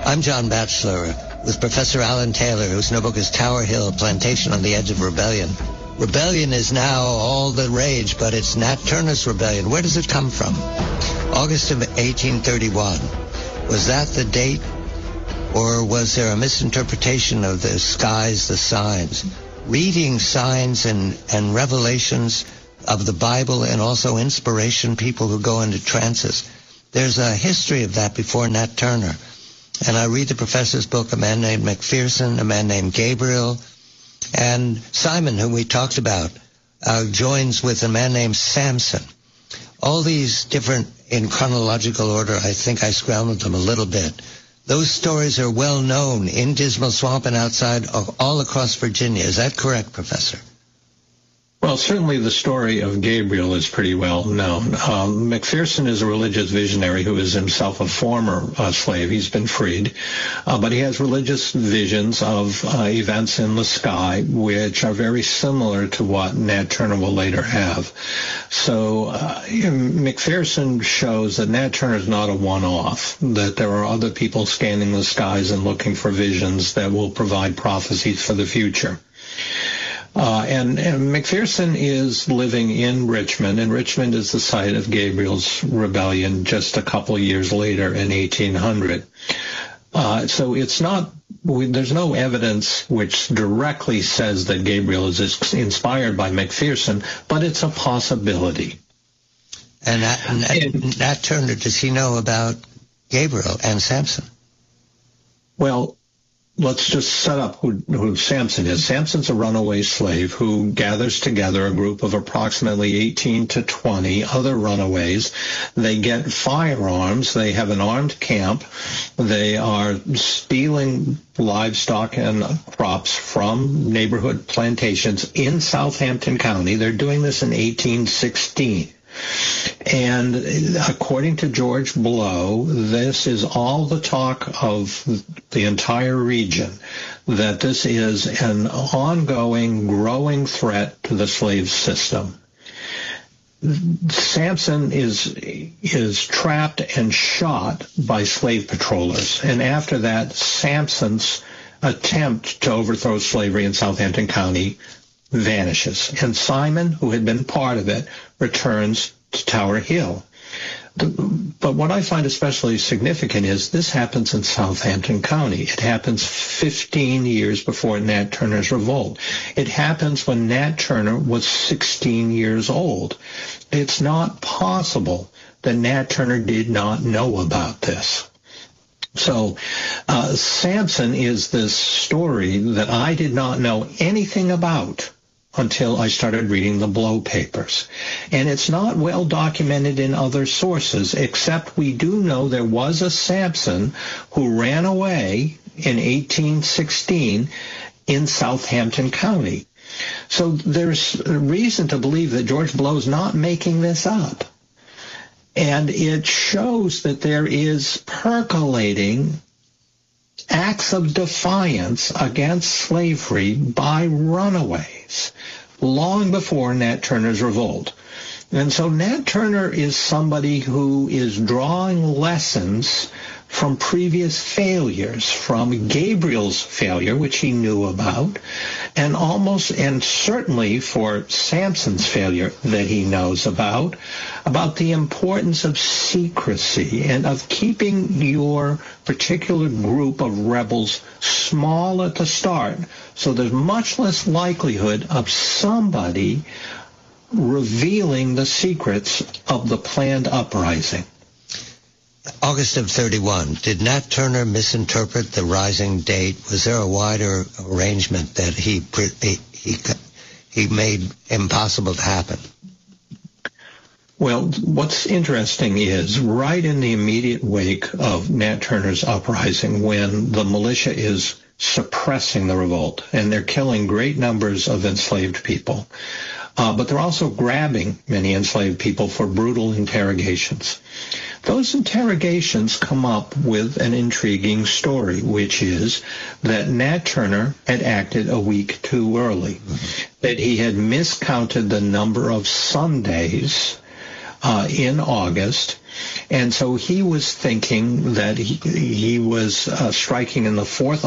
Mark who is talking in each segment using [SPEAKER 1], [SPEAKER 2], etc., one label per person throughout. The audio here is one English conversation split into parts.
[SPEAKER 1] I'm John Batchelor with Professor Alan Taylor, whose new book is Tower Hill, Plantation on the Edge of Rebellion. Rebellion is now all the rage, but it's Nat Turner's rebellion. Where does it come from? August of 1831. Was that the date? Or was there a misinterpretation of the skies, the signs? Reading signs and revelations of the Bible and also inspiration, people who go into trances. There's a history of that before Nat Turner. And I read the professor's book, a man named McPherson, a man named Gabriel, and Simon, whom we talked about, joins with a man named Samson. All these different, in chronological order, I think I scrambled them a little bit. Those stories are well known in Dismal Swamp and outside all across Virginia. Is that correct, Professor?
[SPEAKER 2] Well, certainly the story of Gabriel is pretty well known. McPherson is a religious visionary who is himself a former slave. He's been freed, but he has religious visions of events in the sky which are very similar to what Nat Turner will later have. So McPherson shows that Nat Turner is not a one-off, that there are other people scanning the skies and looking for visions that will provide prophecies for the future. And McPherson is living in Richmond, and Richmond is the site of Gabriel's rebellion just a couple of years later in 1800. So it's not, there's no evidence which directly says that Gabriel is inspired by McPherson, but it's a possibility.
[SPEAKER 1] And Nat Turner, does he know about Gabriel and Samson?
[SPEAKER 2] Well, let's just set up who Samson is. Samson's a runaway slave who gathers together a group of approximately 18 to 20 other runaways. They get firearms. They have an armed camp. They are stealing livestock and crops from neighborhood plantations in Southampton County. They're doing this in 1816. And according to George Blow, this is all the talk of the entire region, that this is an ongoing, growing threat to the slave system. Samson is trapped and shot by slave patrollers, and after that, Samson's attempt to overthrow slavery in Southampton County vanishes, and Simon, who had been part of it, returns to Tower Hill. But what I find especially significant is this happens in Southampton County. It happens 15 years before Nat Turner's revolt. It happens when Nat Turner was 16 years old. It's not possible that Nat Turner did not know about this. So Samson is this story that I did not know anything about until I started reading the Blow papers. And it's not well documented in other sources, except we do know there was a Samson who ran away in 1816 in Southampton County. So there's a reason to believe that George Blow's not making this up. And it shows that there is percolating acts of defiance against slavery by runaways long before Nat Turner's revolt. And so Nat Turner is somebody who is drawing lessons from previous failures, from Gabriel's failure, which he knew about, and certainly for Samson's failure that he knows about the importance of secrecy and of keeping your particular group of rebels small at the start, so there's much less likelihood of somebody revealing the secrets of the planned uprising.
[SPEAKER 1] August of 31, did Nat Turner misinterpret the rising date? Was there a wider arrangement that he made impossible to happen?
[SPEAKER 2] Well, what's interesting is right in the immediate wake of Nat Turner's uprising, when the militia is suppressing the revolt and they're killing great numbers of enslaved people, but they're also grabbing many enslaved people for brutal interrogations. Those interrogations come up with an intriguing story, which is that Nat Turner had acted a week too early, that he had miscounted the number of Sundays in August. And so he was thinking that he was striking in the fourth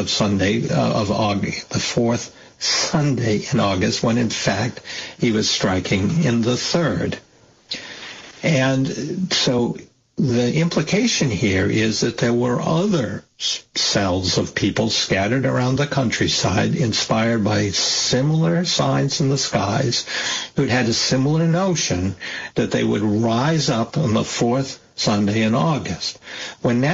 [SPEAKER 2] Sunday in August, when in fact he was striking in the third. And so the implication here is that there were other cells of people scattered around the countryside, inspired by similar signs in the skies, who'd had a similar notion that they would rise up on the fourth Sunday in August. When